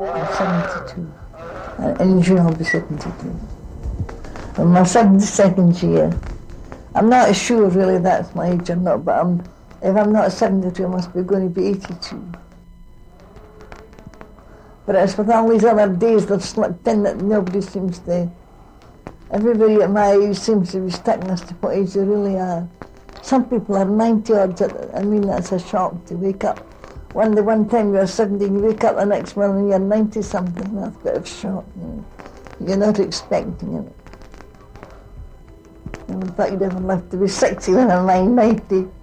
72. And in June I'll be 72. In my 72nd year. I'm not sure really that's my age or not, but if I'm not 72, I must be going to be 82. But it's with all these other days that have slipped in that nobody seems to, everybody at my age seems to be sticking as to what age they really are. Some people are 90 odds, I mean that's a shock to wake up. The one time you're 70, you wake up the next morning you're 90 something, that's a bit of shock, you know. You're not expecting it. I thought you'd ever live to be 60 when I'm 90.